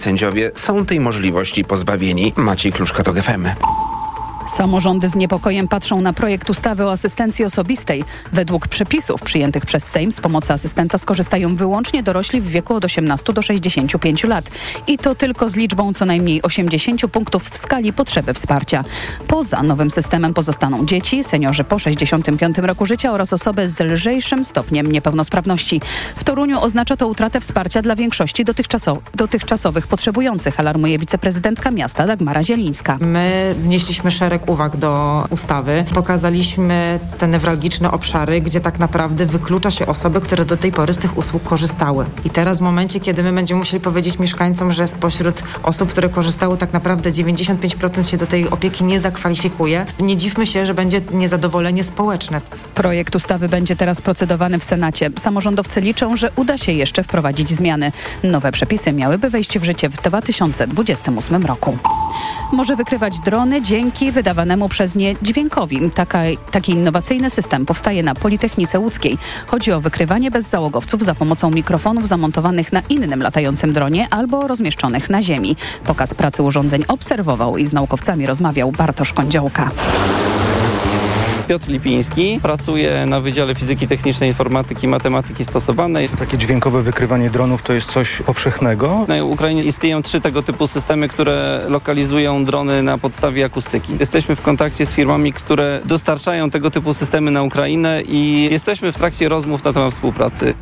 Sędziowie są tej możliwości pozbawieni. Maciej Kluczka, TOK FM. Samorządy z niepokojem patrzą na projekt ustawy o asystencji osobistej. Według przepisów przyjętych przez Sejm z pomocy asystenta skorzystają wyłącznie dorośli w wieku od 18 do 65 lat. I to tylko z liczbą co najmniej 80 punktów w skali potrzeby wsparcia. Poza nowym systemem pozostaną dzieci, seniorzy po 65 roku życia oraz osoby z lżejszym stopniem niepełnosprawności. W Toruniu oznacza to utratę wsparcia dla większości dotychczasowych potrzebujących, alarmuje wiceprezydentka miasta Dagmara Zielińska. My wnieśliśmy szereg uwag do ustawy. Pokazaliśmy te newralgiczne obszary, gdzie tak naprawdę wyklucza się osoby, które do tej pory z tych usług korzystały. I teraz w momencie, kiedy my będziemy musieli powiedzieć mieszkańcom, że spośród osób, które korzystały, tak naprawdę 95% się do tej opieki nie zakwalifikuje, nie dziwmy się, że będzie niezadowolenie społeczne. Projekt ustawy będzie teraz procedowany w Senacie. Samorządowcy liczą, że uda się jeszcze wprowadzić zmiany. Nowe przepisy miałyby wejść w życie w 2028 roku. Może wykrywać drony dzięki wydawanemu przez nie dźwiękowi. Taki innowacyjny system powstaje na Politechnice Łódzkiej. Chodzi o wykrywanie bezzałogowców za pomocą mikrofonów zamontowanych na innym latającym dronie albo rozmieszczonych na ziemi. Pokaz pracy urządzeń obserwował i z naukowcami rozmawiał Bartosz Kądziołka. Piotr Lipiński pracuje na Wydziale Fizyki Technicznej, Informatyki i Matematyki Stosowanej. Takie dźwiękowe wykrywanie dronów to jest coś powszechnego? Na Ukrainie istnieją 3 tego typu systemy, które lokalizują drony na podstawie akustyki. Jesteśmy w kontakcie z firmami, które dostarczają tego typu systemy na Ukrainę i jesteśmy w trakcie rozmów na temat współpracy.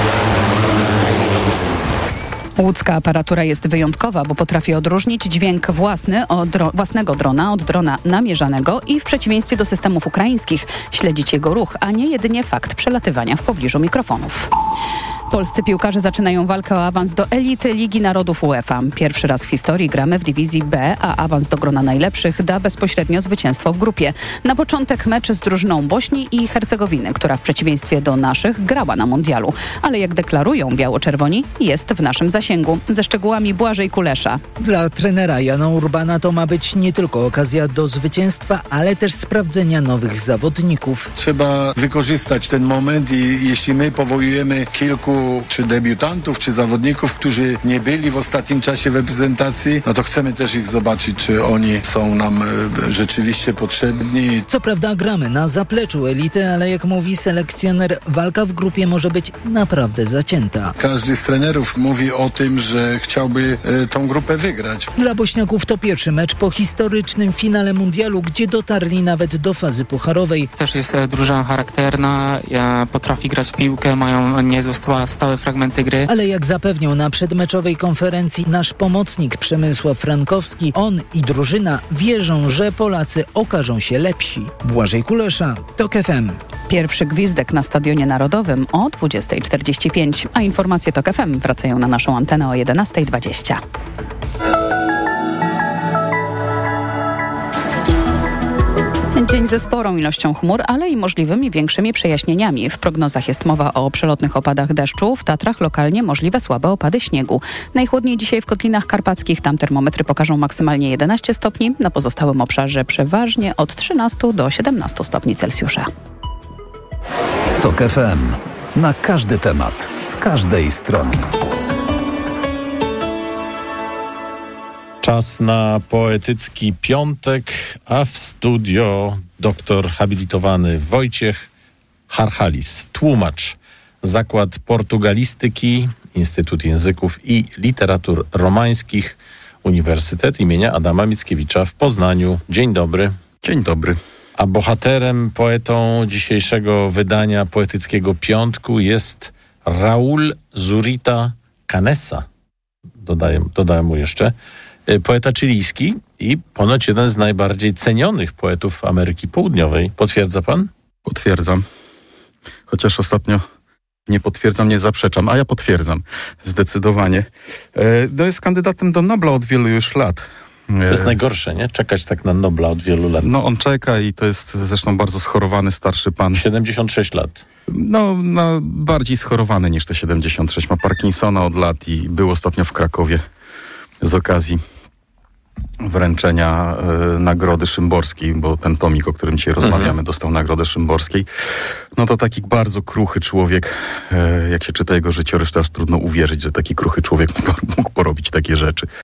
Łódzka aparatura jest wyjątkowa, bo potrafi odróżnić dźwięk własnego drona od drona namierzanego i w przeciwieństwie do systemów ukraińskich śledzić jego ruch, a nie jedynie fakt przelatywania w pobliżu mikrofonów. Polscy piłkarze zaczynają walkę o awans do elity Ligi Narodów UEFA. Pierwszy raz w historii gramy w dywizji B, a awans do grona najlepszych da bezpośrednio zwycięstwo w grupie. Na początek mecz z drużyną Bośni i Hercegowiny, która w przeciwieństwie do naszych grała na mundialu. Ale jak deklarują biało-czerwoni, jest w naszym zasięgu. Ze szczegółami Błażej Kulesza. Dla trenera Jana Urbana to ma być nie tylko okazja do zwycięstwa, ale też sprawdzenia nowych zawodników. Trzeba wykorzystać ten moment i jeśli my powołujemy kilku czy debiutantów, czy zawodników, którzy nie byli w ostatnim czasie w reprezentacji, no to chcemy też ich zobaczyć, czy oni są nam rzeczywiście potrzebni. Co prawda gramy na zapleczu elity, ale jak mówi selekcjoner, walka w grupie może być naprawdę zacięta. Każdy z trenerów mówi o tym, że chciałby tą grupę wygrać. Dla Bośniaków to pierwszy mecz po historycznym finale mundialu, gdzie dotarli nawet do fazy pucharowej. Też jest drużyna charakterna, potrafi grać w piłkę, mają niezłe stałe fragmenty gry. Ale jak zapewniał na przedmeczowej konferencji nasz pomocnik Przemysław Frankowski, on i drużyna wierzą, że Polacy okażą się lepsi. Błażej Kulesza, TOK FM. Pierwszy gwizdek na Stadionie Narodowym o 20:45, a informacje TOK FM wracają na naszą antenę o 11:20. Dzień ze sporą ilością chmur, ale i możliwymi większymi przejaśnieniami. W prognozach jest mowa o przelotnych opadach deszczu. W Tatrach lokalnie możliwe słabe opady śniegu. Najchłodniej dzisiaj w Kotlinach Karpackich. Tam termometry pokażą maksymalnie 11 stopni. Na pozostałym obszarze przeważnie od 13 do 17 stopni Celsjusza. TOK FM. Na każdy temat. Z każdej strony. Czas na poetycki piątek, a w studio doktor habilitowany Wojciech Harchalis, tłumacz, Zakład Portugalistyki, Instytut Języków i Literatur Romańskich, Uniwersytet imienia Adama Mickiewicza w Poznaniu. Dzień dobry. Dzień dobry. A bohaterem, poetą dzisiejszego wydania Poetyckiego Piątku jest Raúl Zurita Canessa. Dodałem mu jeszcze. Poeta chilijski i ponoć jeden z najbardziej cenionych poetów Ameryki Południowej. Potwierdza pan? Potwierdzam. Chociaż ostatnio nie potwierdzam, nie zaprzeczam, a ja potwierdzam. Zdecydowanie. To jest kandydatem do Nobla od wielu już lat. To jest najgorsze, nie? Czekać tak na Nobla od wielu lat. No on czeka i to jest zresztą bardzo schorowany starszy pan. 76 lat. No bardziej schorowany niż te 76. Ma Parkinsona od lat i był ostatnio w Krakowie z okazji wręczenia Nagrody Szymborskiej, bo ten tomik, o którym dzisiaj rozmawiamy, dostał Nagrodę Szymborskiej. No to taki bardzo kruchy człowiek, jak się czyta jego życiorys, to aż trudno uwierzyć, że taki kruchy człowiek mógł porobić takie rzeczy.